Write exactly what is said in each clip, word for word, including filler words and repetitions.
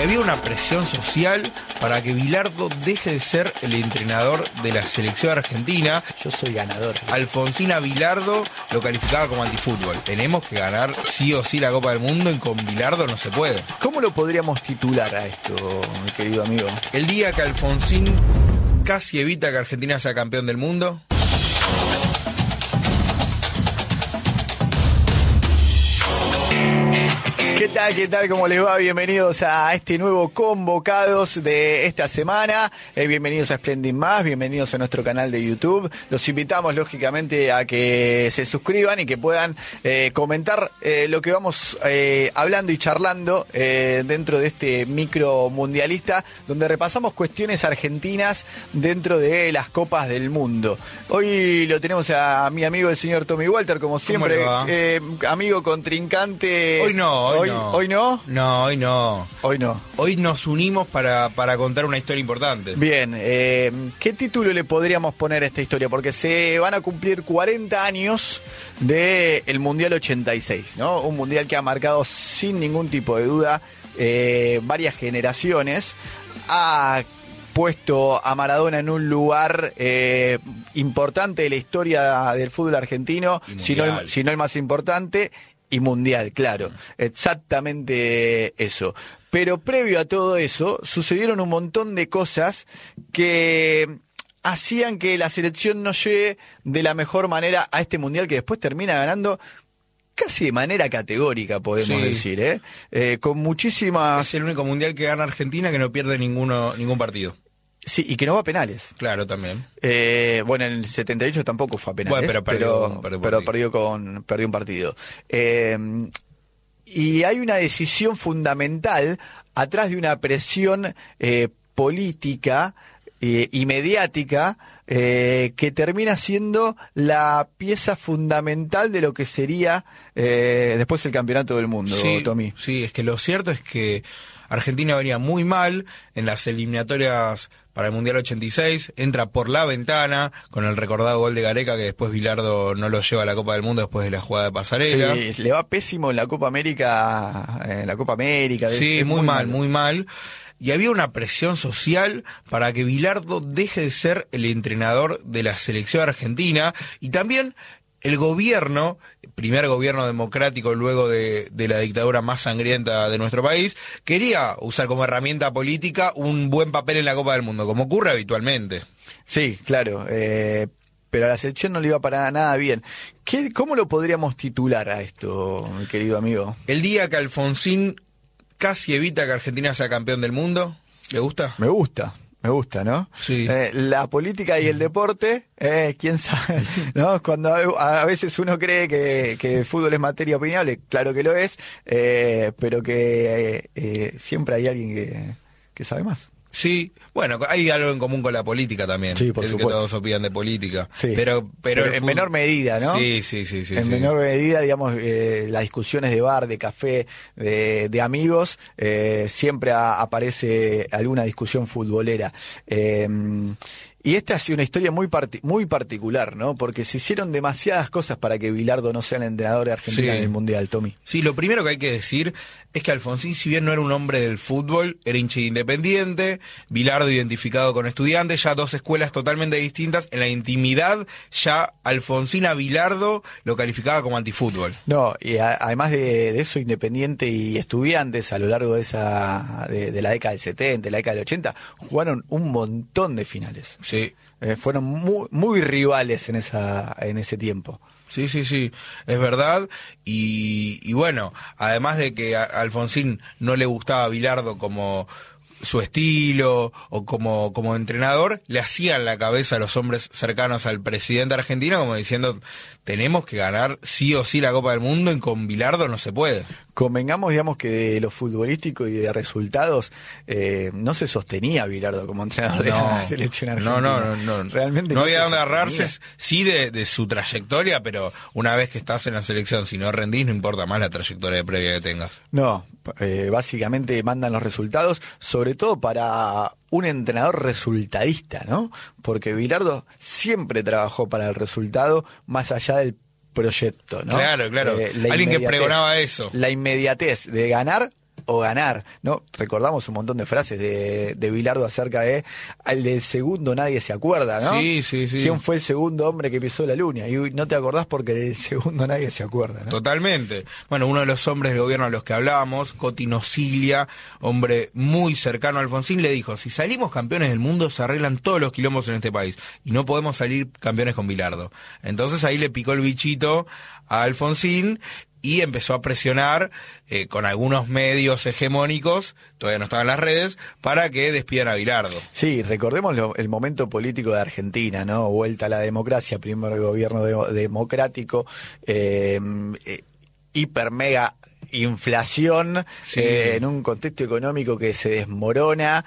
había una presión social para que Bilardo deje de ser el entrenador de la selección argentina. Yo soy ganador. Alfonsín a Bilardo lo calificaba como antifútbol. Tenemos que ganar sí o sí la Copa del Mundo y con Bilardo no se puede. ¿Cómo lo podríamos titular a esto, mi querido amigo? El día que Alfonsín casi evita que Argentina sea campeón del mundo. ¿Qué tal? ¿Qué tal? ¿Cómo les va? Bienvenidos a este nuevo Convocados de esta semana. Eh, bienvenidos a Splendid Más, bienvenidos a nuestro canal de YouTube. Los invitamos, lógicamente, a que se suscriban y que puedan eh, comentar eh, lo que vamos eh, hablando y charlando eh, dentro de este micro mundialista, donde repasamos cuestiones argentinas dentro de las Copas del Mundo. Hoy lo tenemos a mi amigo el señor Tommy Walter, como siempre, eh, amigo contrincante. Hoy no, hoy, hoy no. ¿Hoy no? No, hoy no. Hoy no. Hoy nos unimos para, para contar una historia importante. Bien, eh, ¿qué título le podríamos poner a esta historia? Porque se van a cumplir cuarenta años del Mundial ochenta y seis, ¿no? Un mundial que ha marcado sin ningún tipo de duda eh, varias generaciones. Ha puesto a Maradona en un lugar eh, importante de la historia del fútbol argentino, si no, el, si no el más importante. Y mundial, claro, exactamente eso. Pero previo a todo eso, sucedieron un montón de cosas que hacían que la selección no llegue de la mejor manera a este mundial, que después termina ganando casi de manera categórica, podemos sí. decir, ¿eh? Eh, con muchísimas... Es el único mundial que gana Argentina que no pierde ninguno ningún partido. Sí, y que no va a penales. Claro, también. Eh, bueno, en el setenta y ocho tampoco fue a penales, bueno, pero, perdió, pero, pero perdió, con, perdió un partido. Eh, y hay una decisión fundamental atrás de una presión eh, política eh, y mediática eh, que termina siendo la pieza fundamental de lo que sería eh, después el campeonato del mundo, sí, Tommy. Sí, es que lo cierto es que Argentina venía muy mal en las eliminatorias para el Mundial ochenta y seis, entra por la ventana con el recordado gol de Gareca, que después Bilardo no lo lleva a la Copa del Mundo después de la jugada de pasarela. Sí, le va pésimo en la Copa América, en la Copa América. Sí, muy, muy mal, mal, muy mal. Y había una presión social para que Bilardo deje de ser el entrenador de la selección argentina, y también el gobierno, primer gobierno democrático luego de, de la dictadura más sangrienta de nuestro país, quería usar como herramienta política un buen papel en la Copa del Mundo, como ocurre habitualmente. Sí, claro, eh, pero a la selección no le iba para nada bien. ¿Qué, ¿Cómo lo podríamos titular a esto, mi querido amigo? El día que Alfonsín casi evita que Argentina sea campeón del mundo. ¿Le gusta? Me gusta. Me gusta, ¿no? Sí. Eh, la política y el deporte, eh, quién sabe, ¿no? Cuando a, a veces uno cree que, que el fútbol es materia opinable, claro que lo es, eh, pero que eh, eh, siempre hay alguien que, que sabe más. Sí, bueno, hay algo en común con la política también. Sí, por es supuesto. Que todos opinan de política. Sí. Pero, pero, pero en fútbol... menor medida, ¿no? Sí, sí, sí. sí en sí. menor medida, digamos, eh, las discusiones de bar, de café, de, de amigos, eh, siempre a, aparece alguna discusión futbolera. Eh, Y esta ha sido una historia muy parti- muy particular, ¿no? Porque se hicieron demasiadas cosas para que Bilardo no sea el entrenador de Argentina sí. en el Mundial, Tommy. Sí, lo primero que hay que decir es que Alfonsín, si bien no era un hombre del fútbol, era hincha de Independiente, Bilardo identificado con Estudiantes, ya dos escuelas totalmente distintas. En la intimidad, ya Alfonsín a Bilardo lo calificaba como antifútbol. No, y a- además de, de eso, Independiente y Estudiantes, a lo largo de esa de, de la década del setenta, de la década del ochenta, jugaron un montón de finales. Sí. Eh, fueron muy, muy rivales en esa en ese tiempo. Sí, sí, sí, es verdad. Y, y bueno, además de que a Alfonsín no le gustaba a Bilardo como su estilo o como, como entrenador, le hacían la cabeza a los hombres cercanos al presidente argentino como diciendo, tenemos que ganar sí o sí la Copa del Mundo y con Bilardo no se puede. Convengamos, digamos, que de lo futbolístico y de resultados eh, no se sostenía Bilardo como entrenador de no, la selección argentina. No, no, no, no. Realmente no, no había se dónde agarrarse, sostenía. sí, de, de su trayectoria, pero una vez que estás en la selección, si no rendís, no importa más la trayectoria previa que tengas. No, eh, básicamente mandan los resultados, sobre todo para un entrenador resultadista, ¿no? Porque Bilardo siempre trabajó para el resultado más allá del proyecto, ¿no? Claro, claro. Eh, Alguien que pregonaba eso. La inmediatez de ganar o ganar, ¿no? Recordamos un montón de frases de, de Bilardo acerca de al del segundo nadie se acuerda, ¿no? Sí, sí, sí. ¿Quién fue el segundo hombre que pisó la luna? Y no te acordás porque del segundo nadie se acuerda, ¿no? Totalmente. Bueno, uno de los hombres del gobierno a los que hablábamos, Cotino Cilia, hombre muy cercano a Alfonsín, le dijo, si salimos campeones del mundo se arreglan todos los quilombos en este país y no podemos salir campeones con Bilardo. Entonces ahí le picó el bichito a Alfonsín y empezó a presionar eh, con algunos medios hegemónicos, todavía no estaban en las redes, para que despidan a Bilardo. Sí, recordemos lo, el momento político de Argentina, ¿no? Vuelta a la democracia, primer gobierno de, democrático, eh, eh, hiper mega inflación, sí. eh, en un contexto económico que se desmorona,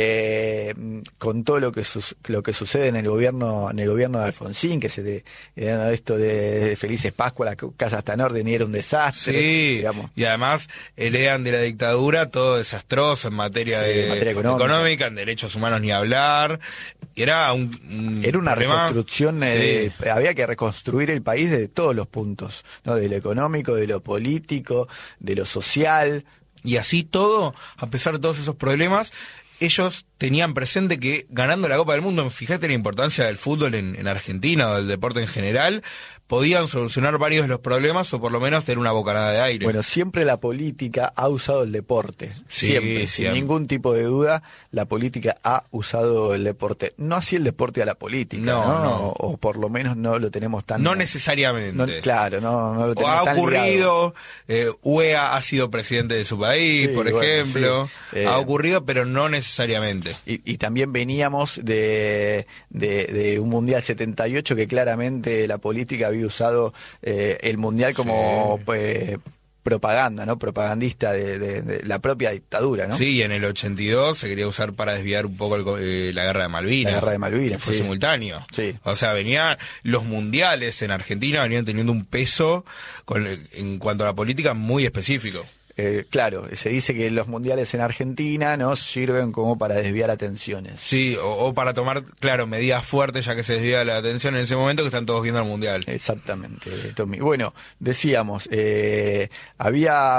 eh, con todo lo que su, lo que sucede en el gobierno en el gobierno de Alfonsín, que se de, eh, esto de Felices Pascua, la casa está en orden y era un desastre, sí, digamos. Y además heredan de la dictadura todo desastroso en materia, sí, de, en materia económica. económica, en derechos humanos ni hablar. Era un, un era una problema, reconstrucción, eh, sí. de, había que reconstruir el país de todos los puntos, ¿no? De lo económico, de lo político, de lo social. Y así todo, a pesar de todos esos problemas, ellos tenían presente que ganando la Copa del Mundo, fíjate la importancia del fútbol en, en Argentina o del deporte en general, podían solucionar varios de los problemas o por lo menos tener una bocanada de aire. Bueno, siempre la política ha usado el deporte, sí, siempre, sin ningún tipo de duda, la política ha usado el deporte. No así el deporte a la política, no, ¿no? no. O, o por lo menos no lo tenemos tan... No necesariamente. No, claro, no, no lo tenemos o ha tan ocurrido, eh, U E A ha sido presidente de su país, sí, por bueno, ejemplo, sí. eh, ha ocurrido, pero no necesariamente. Y, y también veníamos de, de, de un Mundial setenta y ocho que claramente la política había usado eh, el Mundial como... Sí. Pues, propaganda, ¿no? Propagandista de, de, de la propia dictadura, ¿no? Sí, y en el ochenta y dos se quería usar para desviar un poco el, eh, la guerra de Malvinas. La guerra de Malvinas, fue sí. simultáneo. Sí. O sea, venían los mundiales en Argentina venían teniendo un peso con, en cuanto a la política muy específico. Eh, claro, se dice que los mundiales en Argentina no sirven como para desviar atenciones. Sí, o, o para tomar, claro, medidas fuertes ya que se desvía la atención en ese momento que están todos viendo el mundial. Exactamente, Tommy. Bueno, decíamos, eh, había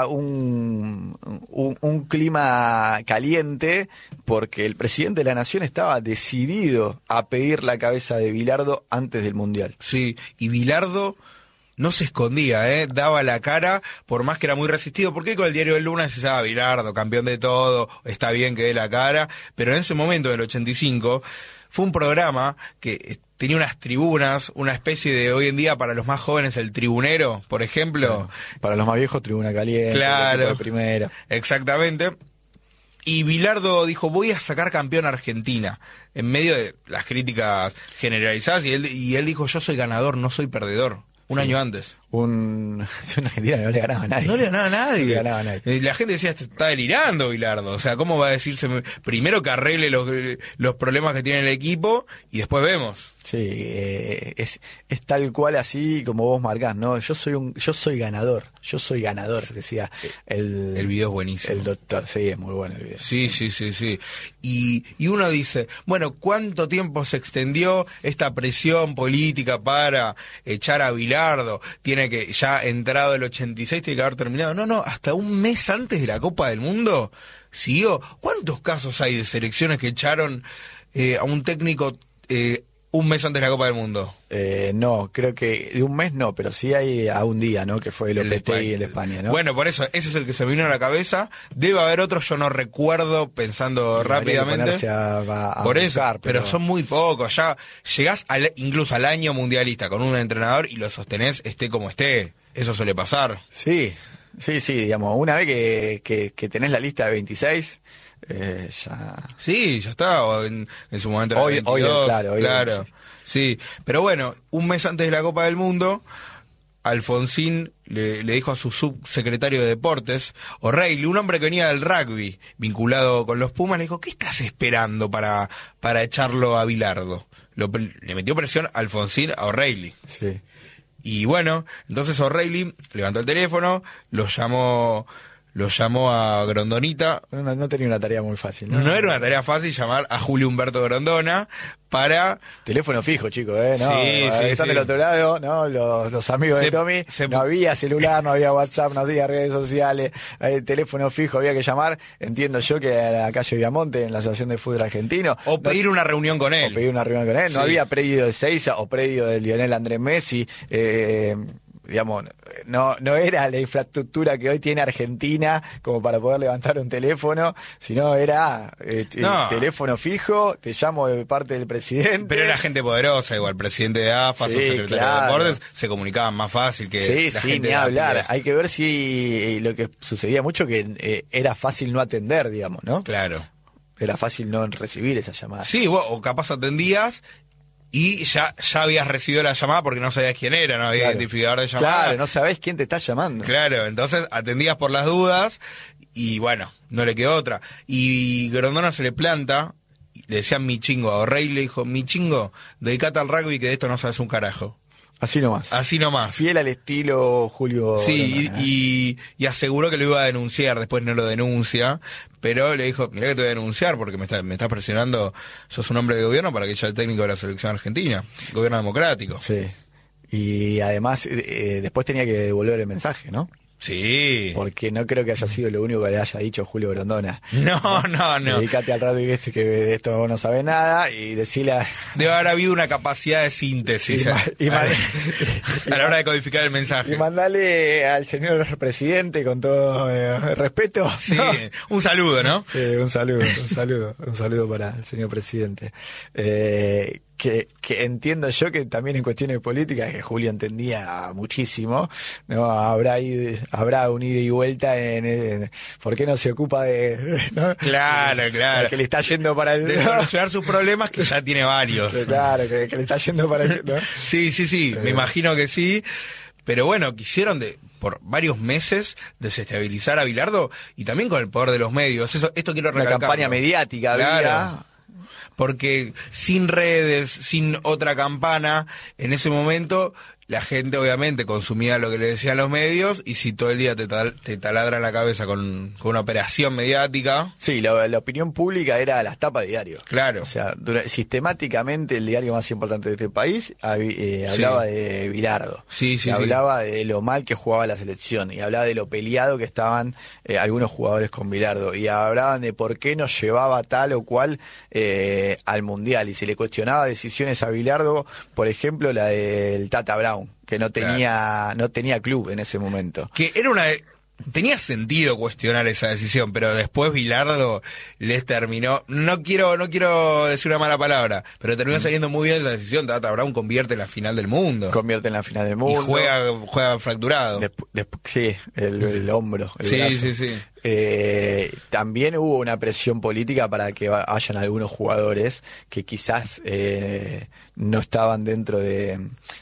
un, un, un clima caliente porque el presidente de la Nación estaba decidido a pedir la cabeza de Bilardo antes del mundial. Sí, y Bilardo no se escondía, ¿eh? Daba la cara, por más que era muy resistido. Porque con el diario del Lunes se decía, Bilardo, campeón de todo, está bien que dé la cara. Pero en ese momento, del ochenta y cinco, fue un programa que tenía unas tribunas, una especie de, hoy en día, para los más jóvenes, el Tribunero, por ejemplo. Sí, para los más viejos, Tribuna Caliente, claro, de primera. Exactamente. Y Bilardo dijo, voy a sacar campeón a Argentina, en medio de las críticas generalizadas. Y él, y él dijo, yo soy ganador, no soy perdedor. Un sí. año antes. Un, una Argentina que no le ganaba a nadie. No le ganaba a nadie. No le ganaba a nadie. La gente decía, está delirando Bilardo. O sea, ¿cómo va a decirse? Primero que arregle los, los problemas que tiene el equipo y después vemos. Sí, eh, es, es tal cual así como vos marcás, ¿no? Yo soy un, yo soy ganador, yo soy ganador, decía el... El video es buenísimo. El doctor, sí, es muy bueno el video. Sí, sí, sí, sí. Y, y uno dice, bueno, ¿cuánto tiempo se extendió esta presión política para echar a Bilardo? Tiene que, ya entrado el ochenta y seis, tiene que haber terminado. No, no, hasta un mes antes de la Copa del Mundo siguió. ¿Cuántos casos hay de selecciones que echaron eh, a un técnico... Eh, un mes antes de la Copa del Mundo? Eh, no, creo que de un mes no, pero sí hay a un día, ¿no? Que fue el O P T y el España, ¿no? Bueno, por eso, ese es el que se me vino a la cabeza. Debe haber otros, yo no recuerdo, pensando y rápidamente. A, a, a por buscar, eso, pero... pero son muy pocos. Ya llegás al, incluso al año mundialista con un entrenador y lo sostenés esté como esté. Eso suele pasar. Sí, sí, sí, digamos, una vez que, que, que tenés la lista de veintiséis... Eh, ya... Sí, ya está, o en, en su momento hoy, veintidós, hoy, claro, hoy claro. Sí, pero bueno, un mes antes de la Copa del Mundo, Alfonsín le, le dijo a su subsecretario de Deportes, O'Reilly, un hombre que venía del rugby, vinculado con los Pumas, le dijo, ¿qué estás esperando para, para echarlo a Bilardo? Lo, le metió presión Alfonsín a O'Reilly. Sí. Y bueno, entonces O'Reilly levantó el teléfono, lo llamó... lo llamó a Grondonita. No, no tenía una tarea muy fácil, ¿no? No era una tarea fácil llamar a Julio Humberto Grondona para... Teléfono fijo, chicos, ¿eh? ¿No? Sí, sí, Están sí. del otro lado, ¿no? Los, los amigos Se- de Tommy. se- No había celular, no había WhatsApp, no había redes sociales. eh, teléfono fijo había que llamar. Entiendo yo que a la calle Viamonte, en la Asociación de Fútbol Argentino. O pedir no, una reunión con él. o pedir una reunión con él. No Sí. había predio de Seiza o predio de Lionel Andrés Messi. Eh, digamos, no no era la infraestructura que hoy tiene Argentina como para poder levantar un teléfono, sino era eh, t- No. teléfono fijo, te llamo de parte del presidente. Pero era gente poderosa, igual, presidente de A F A, Sí, su secretario claro. de Deportes, se comunicaban más fácil que Sí, la sí, gente ni de hablar. a pie. Hay que ver si lo que sucedía mucho que eh, era fácil no atender, digamos, ¿no? Claro. Era fácil no recibir esa llamada. Sí, vos, o capaz atendías y ya, ya habías recibido la llamada porque no sabías quién era, no había Claro. identificador de llamada. Claro, no sabés quién te está llamando. Claro, entonces atendías por las dudas y bueno, no le quedó otra. Y Grondona se le planta, le decían mi chingo, a O'Reilly le dijo, mi chingo, dedicate al rugby que de esto no sabes un carajo. Así nomás. Así nomás. Fiel al estilo Julio. Sí, Grondona, ¿eh? y, y, y aseguró que lo iba a denunciar, después no lo denuncia, pero le dijo, mirá que te voy a denunciar porque me está, me estás presionando, sos un hombre de gobierno para que eche al técnico de la selección argentina, gobierno democrático. Sí. Y además, eh, después tenía que devolver el mensaje, ¿no? Sí. Porque no creo que haya sido lo único que le haya dicho Julio Grondona. No, no, no. Dedícate al radio y ese que de esto vos no sabés nada y decirle a... Debe haber habido una capacidad de síntesis Y ma- y ma- a, a la hora de codificar el mensaje. Y mandale al señor presidente con todo eh, respeto. Sí, ¿no? un saludo, ¿no? Sí, un saludo, un saludo, un saludo para el señor presidente. Eh, que, que entiendo yo que también en cuestiones políticas, que Julio entendía muchísimo, no habrá ido, habrá un ida y vuelta en, en ¿por qué no se ocupa de, ¿no? Claro, claro. Que le está yendo para el, De solucionar sus problemas, que ya tiene varios. claro, que, que le está yendo para el, ¿no? Sí, sí, sí, me imagino que sí. Pero bueno, quisieron de por varios meses desestabilizar a Bilardo y también con el poder de los medios. Eso, esto quiero Una recalcarlo. campaña mediática Claro. había. Porque sin redes, sin otra campana, en ese momento la gente obviamente consumía lo que le decían los medios y si todo el día te, tal, te taladran la cabeza con, con una operación mediática... Sí, la, la opinión pública era las tapas de diario. Claro. O sea, dura- sistemáticamente el diario más importante de este país habi- eh, hablaba Sí. de Bilardo. Sí, sí, y sí. hablaba de lo mal que jugaba la selección. Y hablaba de lo peleado que estaban eh, algunos jugadores con Bilardo. Y hablaban de por qué no llevaba tal o cual eh, al Mundial. Y se le cuestionaba decisiones a Bilardo, por ejemplo, la del Tata Brown, que no tenía, no tenía club en ese momento. Que era una... Tenía sentido cuestionar esa decisión, pero después Bilardo les terminó, no quiero no quiero decir una mala palabra, pero terminó saliendo muy bien esa decisión. Tata Brown convierte en la final del mundo Convierte en la final del y mundo. juega juega fracturado. Despu- despu- sí, el, el hombro. El Sí, brazo. sí, sí. Eh, también hubo una presión política para que va- hayan algunos jugadores que quizás eh, no estaban dentro de,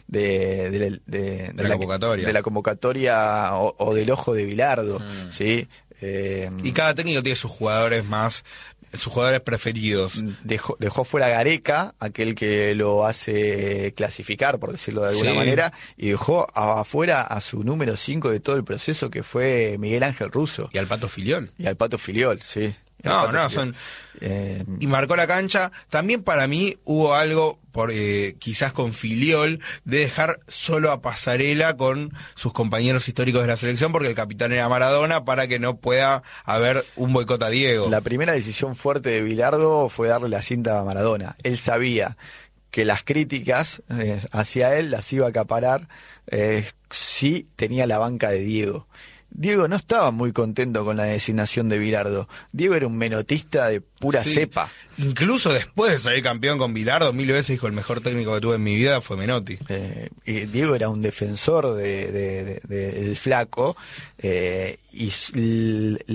de, de- de- de De la convocatoria. de la convocatoria o, o del ojo de Bilardo, ¿sí? Eh, Y cada técnico tiene sus jugadores más, sus jugadores preferidos. dejó, dejó fuera a Gareca, aquel que lo hace clasificar, por decirlo de alguna Sí. manera, y dejó a- afuera a su número cinco de todo el proceso, que fue Miguel Ángel Russo. Y al Pato Filiol. Y al Pato Filiol, sí. Y al No, Pato no, Filiol. son... Eh, Y marcó la cancha. También para mí hubo algo, por eh, quizás con Filiol, de dejar solo a Pasarela con sus compañeros históricos de la selección, porque el capitán era Maradona, para que no pueda haber un boicot a Diego. la primera decisión fuerte de Bilardo fue darle la cinta a Maradona. Él sabía que las críticas eh, hacia él las iba a acaparar eh, si tenía la banca de Diego. Diego no estaba muy contento con la designación de Bilardo. Diego era un menotista de pura Sí. cepa. Incluso después de salir campeón con Bilardo, mil veces dijo, el mejor técnico que tuve en mi vida fue Menotti. Eh, y Diego era un defensor de, de- de- de- del flaco eh, y s- l-